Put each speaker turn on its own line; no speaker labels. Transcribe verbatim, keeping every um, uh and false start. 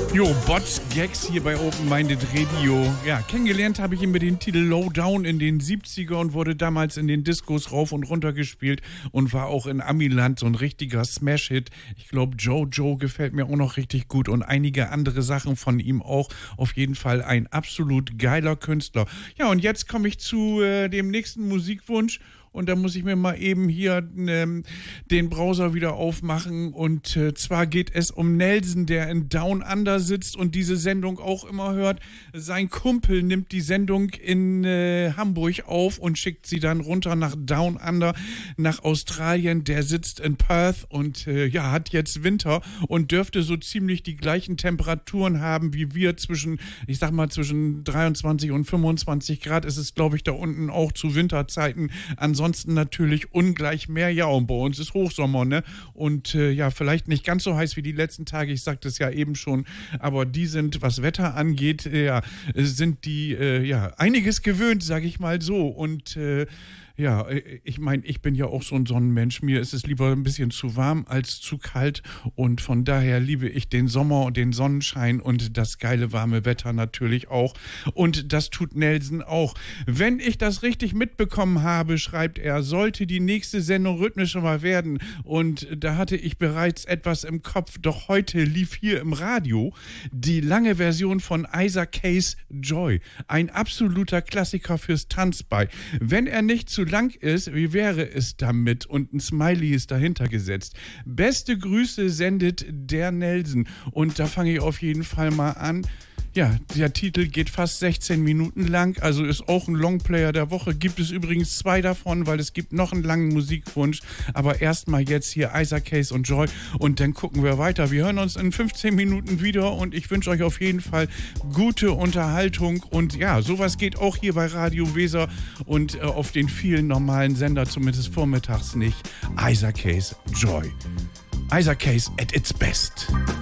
Jo, Bots, Gags hier bei Open Minded Radio. Ja, kennengelernt habe ich ihn mit dem Titel Lowdown in den siebziger und wurde damals in den Discos rauf und runter gespielt und war auch in Amiland so ein richtiger Smash-Hit. Ich glaube, Jojo gefällt mir auch noch richtig gut und einige andere Sachen von ihm auch. Auf jeden Fall ein absolut geiler Künstler. Ja, und jetzt komme ich zu äh, dem nächsten Musikwunsch. Und da muss ich mir mal eben hier ähm, den Browser wieder aufmachen. Und äh, zwar geht es um Nelson, der in Down Under sitzt und diese Sendung auch immer hört. Sein Kumpel nimmt die Sendung in äh, Hamburg auf und schickt sie dann runter nach Down Under, nach Australien. Der sitzt in Perth und äh, ja, hat jetzt Winter und dürfte so ziemlich die gleichen Temperaturen haben wie wir zwischen, ich sag mal, zwischen dreiundzwanzig und fünfundzwanzig Grad. Ist es, glaube ich, da unten auch zu Winterzeiten. Ansonsten natürlich ungleich mehr. Ja, und bei uns ist Hochsommer, ne? Und äh, ja, vielleicht nicht ganz so heiß wie die letzten Tage, ich sagte es ja eben schon, aber die sind, was Wetter angeht, äh, ja, sind die, äh, ja, einiges gewöhnt, sage ich mal so. Und äh, ja, ich meine, ich bin ja auch so ein Sonnenmensch. Mir ist es lieber ein bisschen zu warm als zu kalt. Und von daher liebe ich den Sommer und den Sonnenschein und das geile warme Wetter natürlich auch. Und das tut Nelson auch. Wenn ich das richtig mitbekommen habe, schreibt er, sollte die nächste Sendung rhythmischer mal werden. Und da hatte ich bereits etwas im Kopf. Doch heute lief hier im Radio die lange Version von Isaac Hayes' Joy. Ein absoluter Klassiker fürs Tanzbein. Wenn er nicht zu lang ist, wie wäre es damit? Und ein Smiley ist dahinter gesetzt. Beste Grüße sendet der Nelson. Und da fange ich auf jeden Fall mal an. Ja, der Titel geht fast sechzehn Minuten lang, also ist auch ein Longplayer der Woche. Gibt es übrigens zwei davon, weil es gibt noch einen langen Musikwunsch. Aber erstmal jetzt hier Isaac Hayes und Joy und dann gucken wir weiter. Wir hören uns in fünfzehn Minuten wieder und ich wünsche euch auf jeden Fall gute Unterhaltung. Und ja, sowas geht auch hier bei Radio Weser und äh, auf den vielen normalen Sender, zumindest vormittags nicht. Isaac Hayes, Joy. Isaac Hayes at its best.